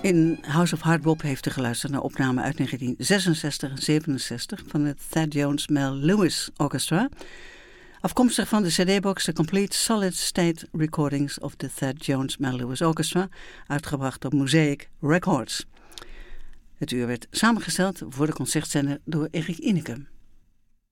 In House of Hard Bop heeft u geluisterd naar opnamen uit 1966 en 67 van het Thad Jones Mel Lewis Orchestra. Afkomstig van de CD-box The Complete Solid State Recordings of the Thad Jones Mel Lewis Orchestra, uitgebracht op Mosaic Records. Het uur werd samengesteld voor de concertzender door Erik Ineke.